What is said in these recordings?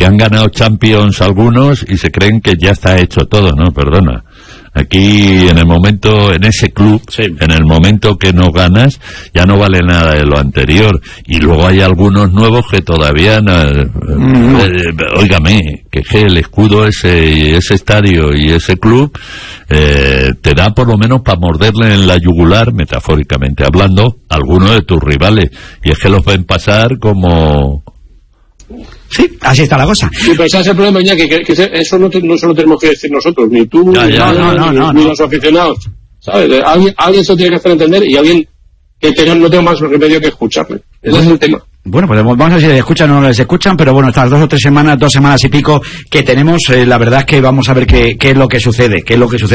que han ganado Champions algunos y se creen que ya está hecho todo, ¿no? Perdona. Aquí, en ese club, sí, en el momento que no ganas, ya no vale nada de lo anterior. Y luego hay algunos nuevos que todavía óigame, que el escudo ese estadio y ese club te da por lo menos para morderle en la yugular, metafóricamente hablando, a alguno de tus rivales. Y es que los ven pasar como... Sí, así está la cosa. Sí, pero ese es el problema, ya que eso no se lo tenemos que decir nosotros, ni tú, ni los aficionados, ¿sabes? Alguien se lo tiene que hacer entender, y alguien que no tenga más remedio que escucharle. Ese es el tema. Bueno, pues vamos a ver si les escuchan o no les escuchan, pero bueno, estas 2 o 3 semanas, 2 semanas y pico que tenemos, la verdad es que vamos a ver qué es lo que sucede,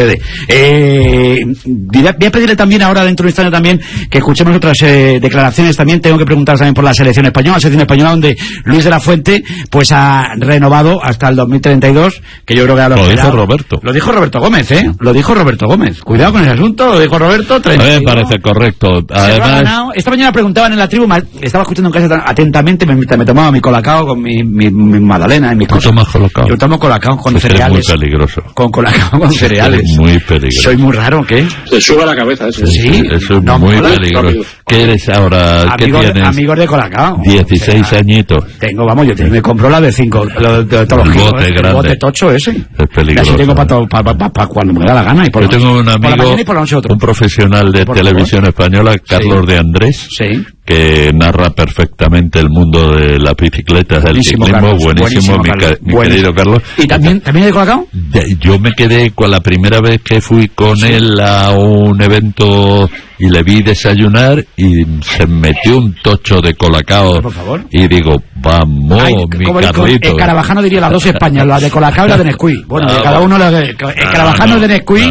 voy a pedirle también ahora, dentro de un instante también, que escuchemos otras declaraciones también. Tengo que preguntar también por la selección española, donde Luis de la Fuente, pues ha renovado hasta el 2032, que yo creo que lo dijo Roberto. Lo dijo Roberto Gómez, lo dijo Roberto Gómez. Cuidado con ese asunto, lo dijo Roberto. 32. A mí me parece correcto. Además, esta mañana preguntaban en la tribu, estaba escuchando en casa atentamente, me tomaba mi colacao con mi magdalena en mis cosas. ¿Tomas colacao? Yo tomo colacao con cereales. Es muy peligroso. Con colacao con cereales. Es muy peligroso. Soy muy raro, ¿qué? Te sube a la cabeza eso. Sí. Eso es muy peligroso. ¿Qué eres ahora? ¿Qué tienes? Amigos de colacao. 16 añitos. Tengo, yo me compro la de 5, de todos los kilos. El bote tocho ese. Es peligroso. Así tengo para cuando me da la gana. Yo tengo un amigo, un profesional de televisión española, Carlos de Andrés, que narra perfectamente el mundo de las bicicletas, del ciclismo. Carlos, buenísimo, mi querido Carlos. ¿Y también de colacao? Yo me quedé con la primera vez que fui con él a un evento y le vi desayunar y se metió un tocho de colacao. Por favor. Y digo, vamos, mi Carlito. El Carabajano diría las 2 Españas, la de colacao y la de Nesquik. Bueno, de cada uno el Carabajano es de Nesquik.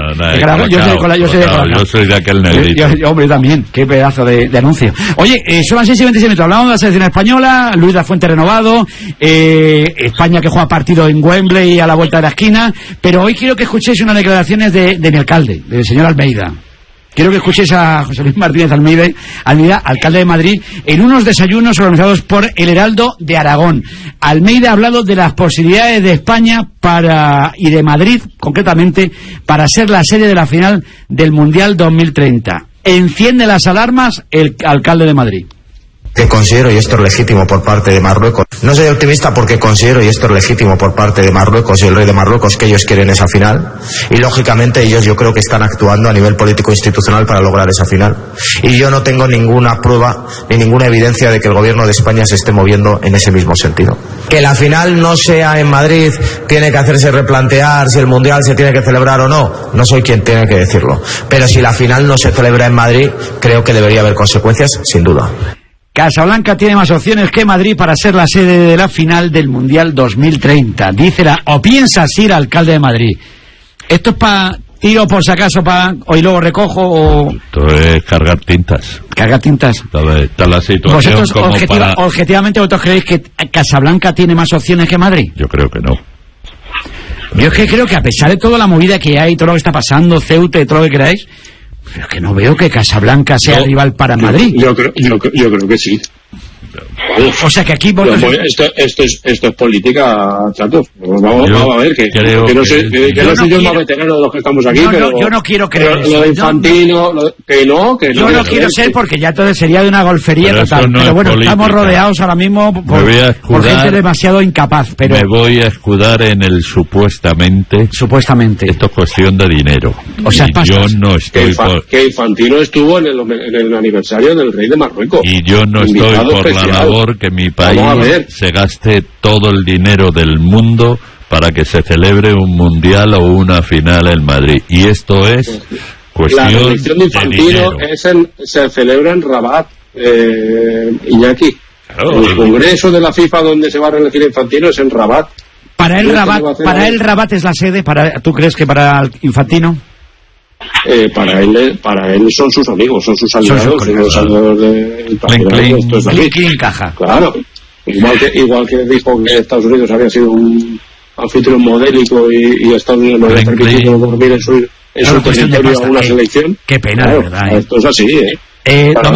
Yo soy de colacao. Yo soy de aquel negrito. Yo, hombre, también. Qué pedazo de anuncio. Oye, son las 6:26 minutos. Hablamos de la selección española, Luis de la Fuente renovado, España que juega partido en Wembley a la vuelta de la esquina, pero hoy quiero que escuchéis unas declaraciones de mi alcalde, del señor Almeida. Quiero que escuchéis a José Luis Martínez Almeida, alcalde de Madrid, en unos desayunos organizados por El Heraldo de Aragón. Almeida ha hablado de las posibilidades de España y de Madrid, concretamente, para ser la sede de la final del Mundial 2030. Enciende las alarmas el alcalde de Madrid. Que considero, y esto es legítimo por parte de Marruecos. No soy optimista porque considero, y esto es legítimo por parte de Marruecos y el rey de Marruecos, que ellos quieren esa final. Y lógicamente ellos yo creo que están actuando a nivel político institucional para lograr esa final. Y yo no tengo ninguna prueba ni ninguna evidencia de que el gobierno de España se esté moviendo en ese mismo sentido. Que la final no sea en Madrid tiene que hacerse replantear si el Mundial se tiene que celebrar o no. No soy quien tiene que decirlo. Pero si la final no se celebra en Madrid, creo que debería haber consecuencias, sin duda. Casablanca tiene más opciones que Madrid para ser la sede de la final del Mundial 2030. ¿O piensas ir, alcalde de Madrid? ¿Esto es para tiro por si acaso hoy luego recojo o...? Esto es cargar tintas. ¿Cargar tintas? Está la situación. ¿Vosotros como objetivamente vosotros creéis que Casablanca tiene más opciones que Madrid? Yo creo que no. Yo es que creo que a pesar de toda la movida que hay, todo lo que está pasando, Ceuta y todo lo que queráis... Pero es que no veo que Casablanca sea rival para Madrid. Yo creo que sí. O sea que aquí... Esto es política, chatos. Vamos a ver, que no soy yo el más veterano de los que estamos aquí, pero... Yo no quiero creer eso. Lo de Infantino, yo no quiero ser porque ya todo sería de una golfería total. Pero bueno, estamos rodeados ahora mismo por gente demasiado incapaz. Pero me voy a escudar en el supuestamente. Supuestamente. Esto es cuestión de dinero. O sea, yo no estoy que Infantino estuvo en el aniversario del rey de Marruecos. Y yo no estoy por la labor que mi país se gaste todo el dinero del mundo para que se celebre un mundial o una final en Madrid. Y esto es cuestión la elección de Infantino se celebra en Rabat, Iñaki. Claro, el congreso de la FIFA donde se va a reelegir Infantino es en Rabat. Para él Rabat es la sede. ¿Tú crees que para Infantino? Para él son sus amigos, son sus aliados, son los aliados del partido. ¿Quién encaja? Claro, igual que dijo que Estados Unidos había sido un anfitrión modélico y Estados Unidos no había permitido dormir en su territorio a una selección. Qué pena, claro, de verdad. Esto es así,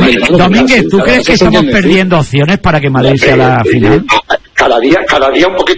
Domínguez, ¿tú crees que estamos perdiendo opciones para que Madrid sea la final? Cada día un poquito